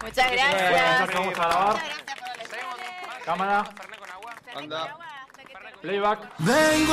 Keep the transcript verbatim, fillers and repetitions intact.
Muchas gracias. Vamos a grabar. Muchas gracias por la lección. Cámara. Anda. Playback. Vengo